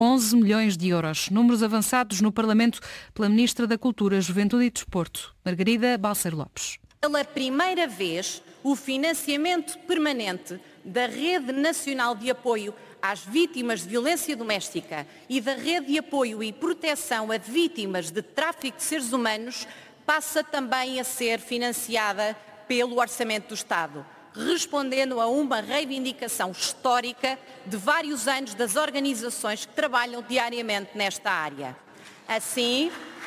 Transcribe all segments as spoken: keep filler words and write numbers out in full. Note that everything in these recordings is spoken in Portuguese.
onze milhões de euros. Números avançados no Parlamento pela Ministra da Cultura, Juventude e Desporto, Margarida Balseiro Lopes. Pela primeira vez, o financiamento permanente da Rede Nacional de Apoio às Vítimas de Violência Doméstica e da Rede de Apoio e Proteção a Vítimas de Tráfico de Seres Humanos passa também a ser financiada pelo Orçamento do Estado, respondendo a uma reivindicação histórica de vários anos das organizações que trabalham diariamente nesta área. Assim,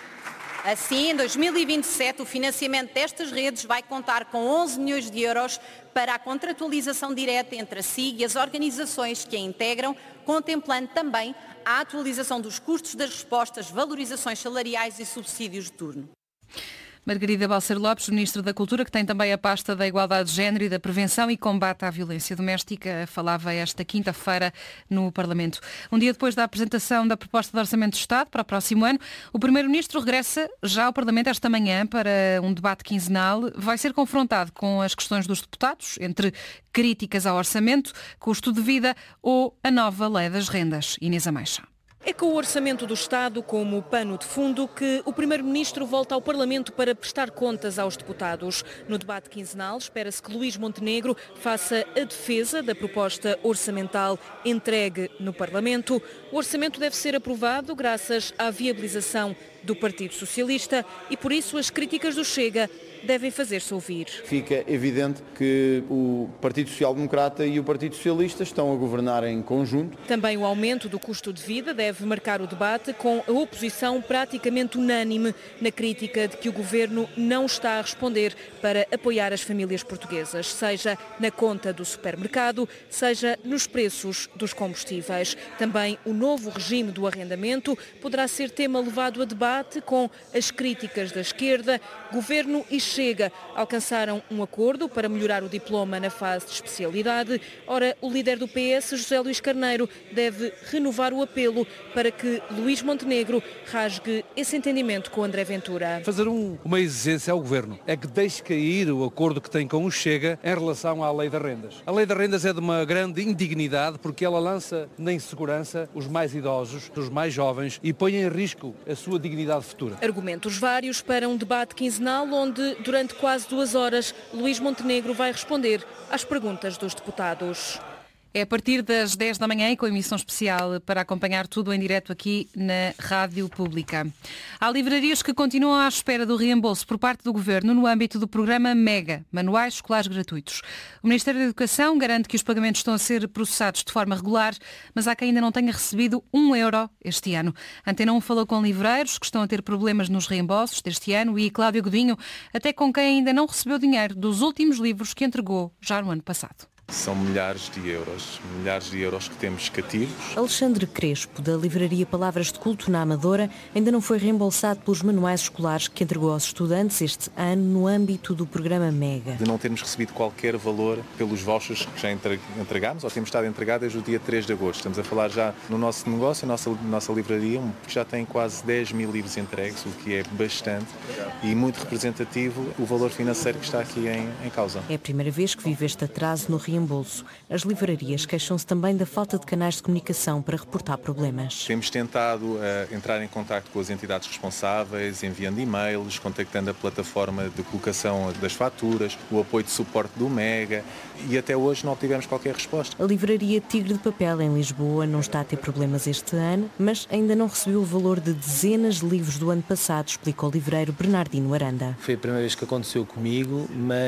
assim, em dois mil e vinte e sete, o financiamento destas redes vai contar com onze milhões de euros para a contratualização direta entre a S I G e as organizações que a integram, contemplando também a atualização dos custos das respostas, valorizações salariais e subsídios de turno. Margarida Balseiro Lopes, Ministra da Cultura, que tem também a pasta da Igualdade de Género e da Prevenção e Combate à Violência Doméstica, falava esta quinta-feira no Parlamento. Um dia depois da apresentação da proposta de Orçamento do Estado para o próximo ano, o Primeiro-Ministro regressa já ao Parlamento esta manhã para um debate quinzenal. Vai ser confrontado com as questões dos deputados, entre críticas ao orçamento, custo de vida ou a nova lei das rendas. Inês Ameixa. É com o Orçamento do Estado como pano de fundo que o Primeiro-Ministro volta ao Parlamento para prestar contas aos deputados. No debate quinzenal, espera-se que Luís Montenegro faça a defesa da proposta orçamental entregue no Parlamento. O orçamento deve ser aprovado graças à viabilização do Partido Socialista e, por isso, as críticas do Chega devem fazer-se ouvir. Fica evidente que o Partido Social Democrata e o Partido Socialista estão a governar em conjunto. Também o aumento do custo de vida deve marcar o debate, com a oposição praticamente unânime na crítica de que o Governo não está a responder para apoiar as famílias portuguesas, seja na conta do supermercado, seja nos preços dos combustíveis. Também o novo regime do arrendamento poderá ser tema levado a debate, com as críticas da esquerda. Governo e Chega alcançaram um acordo para melhorar o diploma na fase de especialidade. Ora, o líder do P S, José Luís Carneiro, deve renovar o apelo para que Luís Montenegro rasgue esse entendimento com André Ventura. Fazer um, uma exigência ao Governo é que deixe cair o acordo que tem com o Chega em relação à Lei das Rendas. A Lei das Rendas é de uma grande indignidade porque ela lança na insegurança os mais idosos, os mais jovens e põe em risco a sua dignidade futura. Argumentos vários para um debate quinzenal onde, durante quase duas horas, Luís Montenegro vai responder às perguntas dos deputados. É a partir das dez da manhã e com emissão especial para acompanhar tudo em direto aqui na Rádio Pública. Há livrarias que continuam à espera do reembolso por parte do Governo no âmbito do programa MEGA, Manuais Escolares Gratuitos. O Ministério da Educação garante que os pagamentos estão a ser processados de forma regular, mas há quem ainda não tenha recebido um euro este ano. A Antena um falou com livreiros que estão a ter problemas nos reembolsos deste ano e Cláudia Godinho, até com quem ainda não recebeu dinheiro dos últimos livros que entregou já no ano passado. São milhares de euros, milhares de euros que temos cativos. Alexandre Crespo, da livraria Palavras de Culto na Amadora, ainda não foi reembolsado pelos manuais escolares que entregou aos estudantes este ano no âmbito do programa MEGA. De não termos recebido qualquer valor pelos vouchers que já entregámos, ou temos estado a entregar desde o dia três de agosto. Estamos a falar já no nosso negócio, a nossa, nossa livraria, que já tem quase dez mil livros entregues, o que é bastante e muito representativo o valor financeiro que está aqui em, em causa. É a primeira vez que vive este atraso no reembolso. As livrarias queixam-se também da falta de canais de comunicação para reportar problemas. Temos tentado uh, entrar em contacto com as entidades responsáveis, enviando e-mails, contactando a plataforma de colocação das faturas, o apoio de suporte do MEGA e até hoje não tivemos qualquer resposta. A livraria Tigre de Papel em Lisboa não está a ter problemas este ano, mas ainda não recebeu o valor de dezenas de livros do ano passado, explicou o livreiro Bernardino Aranda. Foi a primeira vez que aconteceu comigo,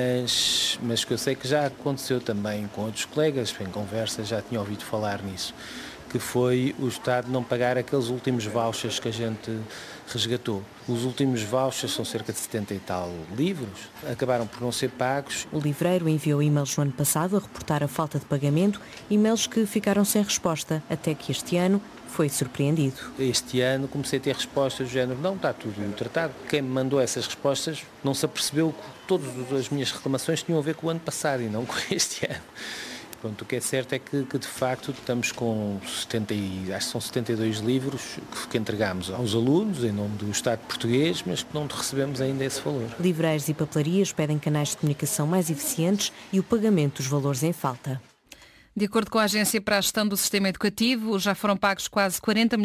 mas, mas que eu sei que já aconteceu também com outros colegas, em conversa já tinha ouvido falar nisso, que foi o Estado não pagar aqueles últimos vouchers que a gente resgatou. Os últimos vouchers são cerca de setenta e tal livros, acabaram por não ser pagos. O livreiro enviou e-mails no ano passado a reportar a falta de pagamento, e-mails que ficaram sem resposta, até que este ano foi surpreendido. Este ano comecei a ter respostas do género, não, está tudo tratado. Quem me mandou essas respostas não se apercebeu que todas as minhas reclamações tinham a ver com o ano passado e não com este ano. Pronto, o que é certo é que, que de facto estamos com setenta, acho que são setenta e dois livros que, que entregamos aos alunos em nome do Estado português, mas que não recebemos ainda esse valor. Livreiros e papelarias pedem canais de comunicação mais eficientes e o pagamento dos valores em falta. De acordo com a Agência para a Gestão do Sistema Educativo, já foram pagos quase quarenta milhões